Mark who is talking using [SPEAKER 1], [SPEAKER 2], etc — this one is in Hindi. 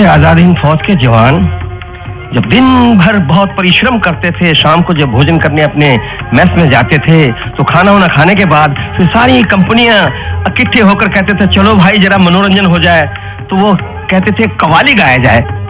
[SPEAKER 1] आजाद हिंद फौज के जवान जब दिन भर बहुत परिश्रम करते थे, शाम को जब भोजन करने अपने मेस में जाते थे तो खाना वाना खाने के बाद फिर सारी कंपनियां इकट्ठे होकर कहते थे चलो भाई जरा मनोरंजन हो जाए। तो वो कहते थे कव्वाली गाया जाए।